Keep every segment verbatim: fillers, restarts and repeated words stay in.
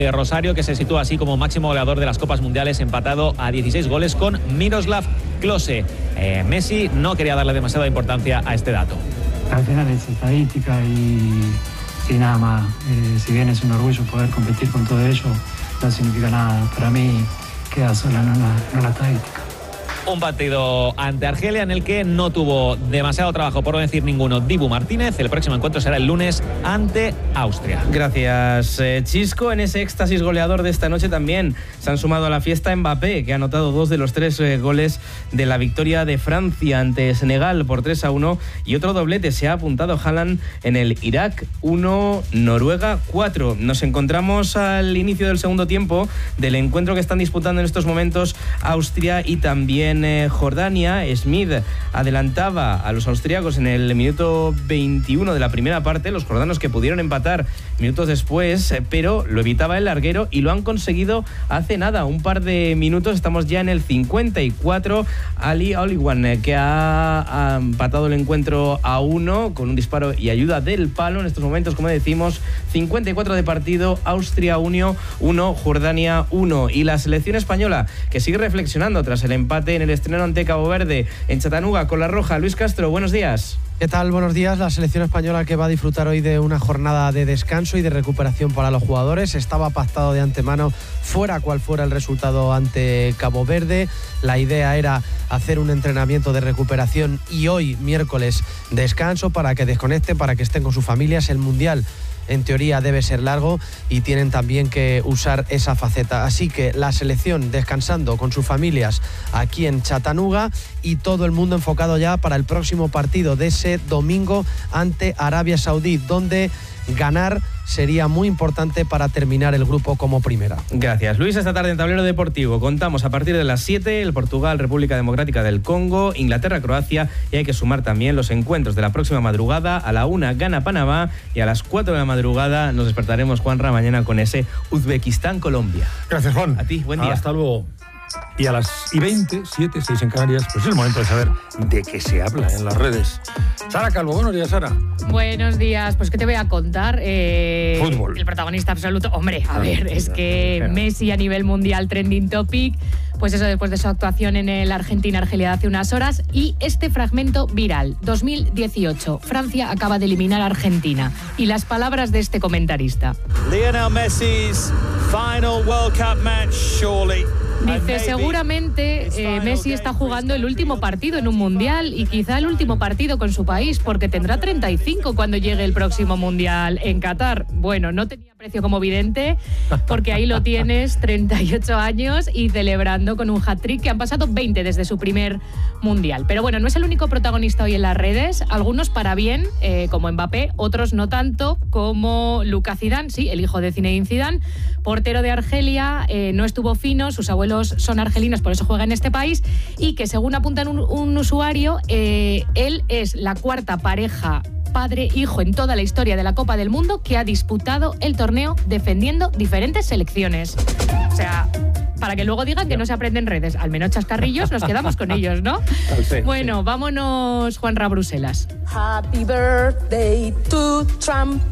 Rosario, que se sitúa así como máximo goleador de las Copas Mundiales, empatado a dieciséis goles con Miroslav Klose. Eh, Messi no quería darle demasiada importancia a este dato. Al final es estadística y, y nada más. Eh, si bien es un orgullo poder competir con todo ello, no significa nada. Para mí queda sola en una, en una estadística. Un partido ante Argelia en el que no tuvo demasiado trabajo, por no decir ninguno, Dibu Martínez. El próximo encuentro será el lunes ante Austria. Gracias, eh, Chisco. En ese éxtasis goleador de esta noche también se han sumado a la fiesta Mbappé, que ha anotado dos de los tres eh, goles de la victoria de Francia ante Senegal por tres a uno, y otro doblete se ha apuntado Haaland en el Irak uno, Noruega cuatro. Nos encontramos al inicio del segundo tiempo del encuentro que están disputando en estos momentos Austria y también En Jordania. Smith adelantaba a los austriacos en el minuto veintiuno de la primera parte, los jordanos que pudieron empatar minutos después, pero lo evitaba el larguero y lo han conseguido hace nada, un par de minutos. Estamos ya en el cincuenta y cuatro. Ali Oliwan, que ha, ha empatado el encuentro a uno con un disparo y ayuda del palo. En estos momentos, como decimos, cincuenta y cuatro de partido, Austria uno, Jordania uno. Y la selección española, que sigue reflexionando tras el empate en el estreno ante Cabo Verde en Chattanooga con la Roja. Luis Castro, buenos días. ¿Qué tal? Buenos días. La selección española, que va a disfrutar hoy de una jornada de descanso y de recuperación para los jugadores. Estaba pactado de antemano, fuera cual fuera el resultado ante Cabo Verde. La idea era hacer un entrenamiento de recuperación y hoy, miércoles, descanso para que desconecten, para que estén con sus familias. El Mundial, en teoría, debe ser largo y tienen también que usar esa faceta. Así que la selección descansando con sus familias aquí en Chattanooga y todo el mundo enfocado ya para el próximo partido de ese domingo ante Arabia Saudí, donde ganar sería muy importante para terminar el grupo como primera. Gracias, Luis. Esta tarde en Tablero Deportivo contamos a partir de las siete el Portugal, República Democrática del Congo, Inglaterra, Croacia, y hay que sumar también los encuentros de la próxima madrugada. A la una gana Panamá y a las cuatro de la madrugada nos despertaremos, Juanra, mañana con ese Uzbekistán-Colombia. Gracias, Juan. A ti, buen día. Hasta luego. Y a las y veinte, siete, seis en Canarias, pues es el momento de saber de qué se habla en las redes. Sara Calvo, buenos días, Sara. Buenos días, pues ¿qué te voy a contar? Eh, Fútbol. El protagonista absoluto. Hombre, a ver, es que Messi a nivel mundial trending topic, pues eso después de su actuación en el Argentina-Argelia hace unas horas. Y este fragmento viral, dos mil dieciocho, Francia acaba de eliminar a Argentina. Y las palabras de este comentarista. Lionel Messi's final World Cup match, surely. Dice, seguramente eh, Messi está jugando el último partido en un mundial y quizá el último partido con su país, porque tendrá treinta y cinco cuando llegue el próximo mundial en Qatar. Bueno, no tenía precio como vidente, porque ahí lo tienes, treinta y ocho años y celebrando con un hat-trick, que han pasado veinte desde su primer mundial. Pero bueno, no es el único protagonista hoy en las redes, algunos para bien, eh, como Mbappé, otros no tanto, como Lucas Zidane, sí, el hijo de Zinedine Zidane, portero de Argelia, eh, no estuvo fino, sus abuelos son argelinos, por eso juega en este país, y que según apunta un, un usuario, eh, él es la cuarta pareja padre-hijo en toda la historia de la Copa del Mundo que ha disputado el torneo defendiendo diferentes selecciones. O sea, para que luego digan que no se aprenden redes, al menos chascarrillos nos quedamos con ellos, ¿no? Bueno, vámonos, Juanra, a Bruselas. Happy birthday to Trump.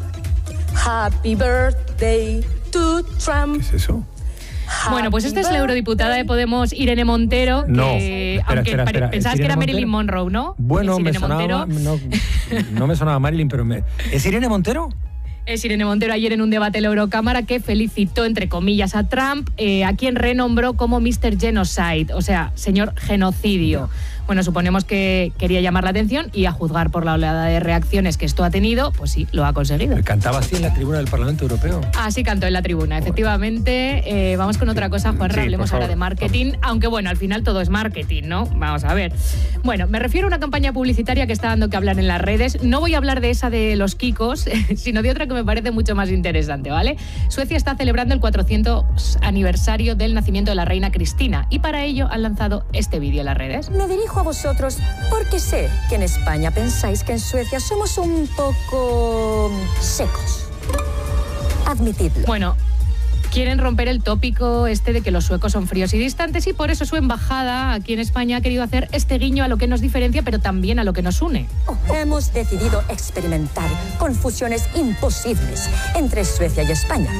Happy birthday to Trump. ¿Qué es eso? Bueno, pues esta es la eurodiputada de Podemos, Irene Montero, que, no, espera, aunque espera, espera. pensabas que era Marilyn Monroe, ¿no? Bueno, es me Irene sonaba, Montero. no, no me sonaba Marilyn, pero me... ¿Es Irene Montero? Es Irene Montero ayer en un debate en la Eurocámara, que felicitó, entre comillas, a Trump, eh, a quien renombró como mister Genocide, o sea, señor genocidio. Bueno, suponemos que quería llamar la atención y, a juzgar por la oleada de reacciones que esto ha tenido, pues sí, lo ha conseguido. ¿Cantaba así en la tribuna del Parlamento Europeo? Así cantó en la tribuna, efectivamente. Eh, vamos con otra cosa, Juanra, sí, hablemos ahora de marketing, aunque bueno, al final todo es marketing, ¿no? Vamos a ver. Bueno, me refiero a una campaña publicitaria que está dando que hablar en las redes. No voy a hablar de esa de los Kikos, sino de otra que me parece mucho más interesante, ¿vale? Suecia está celebrando el cuatrocientos aniversario del nacimiento de la reina Cristina, y para ello han lanzado este vídeo en las redes. Me dirijo a vosotros porque sé que en España pensáis que en Suecia somos un poco secos. Admitidlo. Bueno, quieren romper el tópico este de que los suecos son fríos y distantes, y por eso su embajada aquí en España ha querido hacer este guiño a lo que nos diferencia, pero también a lo que nos une. Oh, hemos decidido experimentar con fusiones imposibles entre Suecia y España.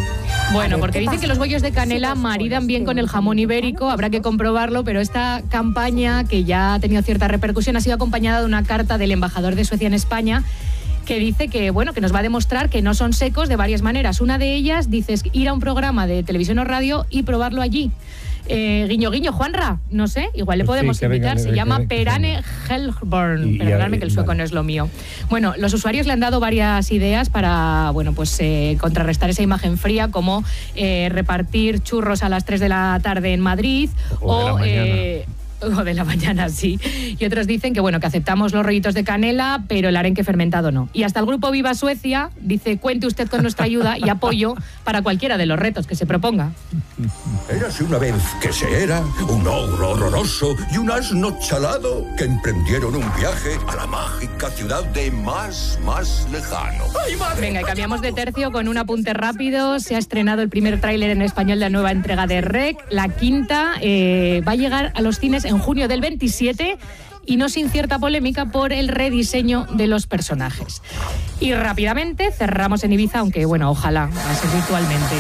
Bueno, porque dicen que los bollos de canela maridan bien con el jamón ibérico, habrá que comprobarlo, pero esta campaña, que ya ha tenido cierta repercusión, ha sido acompañada de una carta del embajador de Suecia en España que dice que, bueno, que nos va a demostrar que no son secos de varias maneras. Una de ellas, dices, ir a un programa de televisión o radio y probarlo allí. Eh, guiño, guiño, Juanra, no sé, igual le podemos sí, invitar, venga, se llama venga, Perane Helborn, perdonadme que el sueco vale. no es lo mío. Bueno, los usuarios le han dado varias ideas para, bueno, pues eh, contrarrestar esa imagen fría, como eh, repartir churros a las tres de la tarde en Madrid o... o eh, o de la mañana, sí. Y otros dicen que, bueno, que aceptamos los rollitos de canela, pero el arenque fermentado no. Y hasta el grupo Viva Suecia dice, cuente usted con nuestra ayuda y apoyo para cualquiera de los retos que se proponga. Érase una vez que se era un ogro horroroso y un asno chalado que emprendieron un viaje a la mágica ciudad de más, más lejano. ¡Ay, madre! Venga, y cambiamos de tercio con un apunte rápido. Se ha estrenado el primer tráiler en español de la nueva entrega de R E C. La quinta eh, va a llegar a los cines en junio del veintisiete y no sin cierta polémica por el rediseño de los personajes. Y rápidamente cerramos en Ibiza, aunque bueno, ojalá, va a ser virtualmente.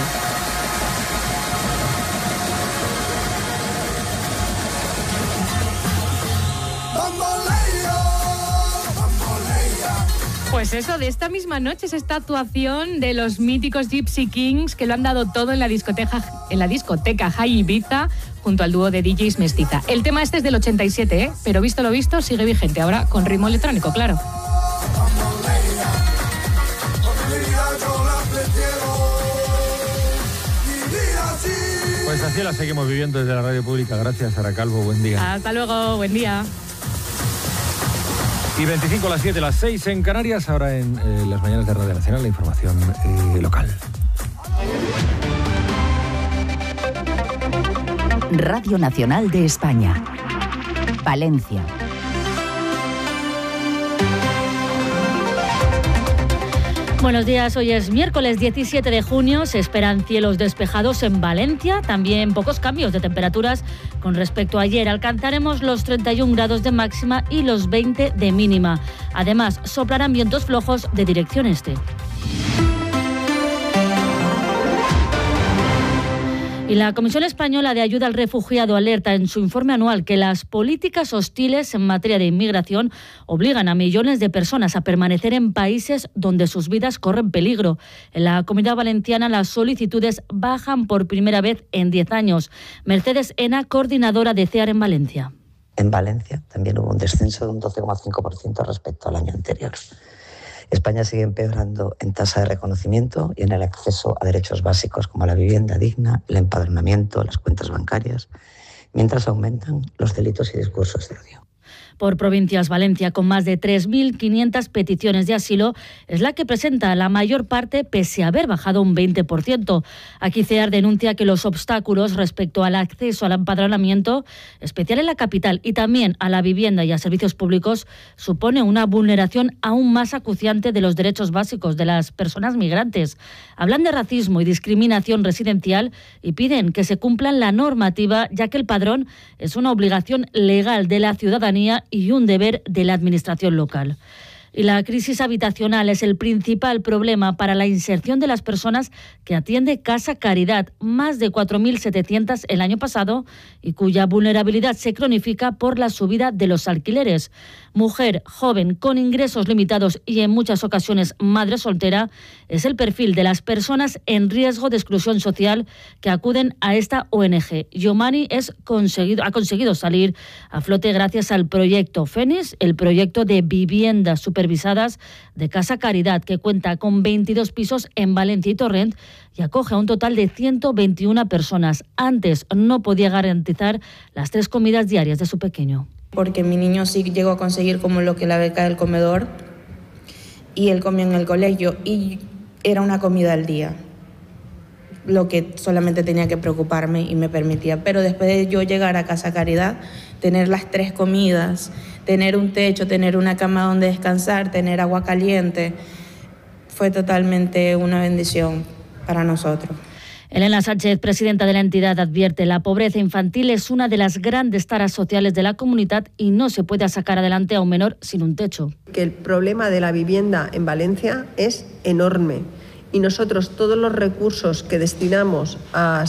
Pues eso, de esta misma noche es esta actuación de los míticos Gypsy Kings, que lo han dado todo en la discoteca, en la discoteca High Ibiza, junto al dúo de D Js Mestiza. El tema este es del ochenta y siete, ¿eh? Pero visto lo visto, sigue vigente, ahora con ritmo electrónico, claro. Pues así la seguimos viviendo desde la radio pública. Gracias, Sara Calvo, buen día. Hasta luego, buen día. Y veinticinco a las siete, las seis en Canarias, ahora en eh, las mañanas de Radio Nacional, la información eh, local. Radio Nacional de España, Valencia. Buenos días, hoy es miércoles diecisiete de junio, se esperan cielos despejados en Valencia, también pocos cambios de temperaturas con respecto a ayer, alcanzaremos los treinta y un grados de máxima y los veinte de mínima. Además, soplarán vientos flojos de dirección este. Y la Comisión Española de Ayuda al Refugiado alerta en su informe anual que las políticas hostiles en materia de inmigración obligan a millones de personas a permanecer en países donde sus vidas corren peligro. En la Comunidad Valenciana las solicitudes bajan por primera vez en diez años. Mercedes Ena, coordinadora de CEAR en Valencia. En Valencia también hubo un descenso de un doce coma cinco por ciento respecto al año anterior. España sigue empeorando en tasa de reconocimiento y en el acceso a derechos básicos como la vivienda digna, el empadronamiento, las cuentas bancarias, mientras aumentan los delitos y discursos de odio. Por provincias, Valencia, con más de tres mil quinientas peticiones de asilo, es la que presenta la mayor parte, pese a haber bajado un veinte por ciento. Aquí CEAR denuncia que los obstáculos respecto al acceso al empadronamiento, especial en la capital, y también a la vivienda y a servicios públicos, supone una vulneración aún más acuciante de los derechos básicos de las personas migrantes. Hablan de racismo y discriminación residencial y piden que se cumpla la normativa, ya que el padrón es una obligación legal de la ciudadanía y un deber de la administración local. Y la crisis habitacional es el principal problema para la inserción de las personas que atiende Casa Caridad, más de cuatro mil setecientas el año pasado, y cuya vulnerabilidad se cronifica por la subida de los alquileres. Mujer, joven, con ingresos limitados y en muchas ocasiones madre soltera, es el perfil de las personas en riesgo de exclusión social que acuden a esta O N G. Yomani es conseguido, ha conseguido salir a flote gracias al proyecto Fénix, el proyecto de viviendas supervisadas de Casa Caridad, que cuenta con veintidós pisos en Valencia y Torrent y acoge a un total de ciento veintiuna personas. Antes no podía garantizar las tres comidas diarias de su pequeño. Porque mi niño sí llegó a conseguir como lo que la beca del comedor y él comía en el colegio y era una comida al día, lo que solamente tenía que preocuparme y me permitía. Pero después de yo llegar a Casa Caridad, tener las tres comidas, tener un techo, tener una cama donde descansar, tener agua caliente, fue totalmente una bendición para nosotros. Elena Sánchez, presidenta de la entidad, advierte: la pobreza infantil es una de las grandes taras sociales de la comunidad y no se puede sacar adelante a un menor sin un techo. Que el problema de la vivienda en Valencia es enorme y nosotros todos los recursos que destinamos a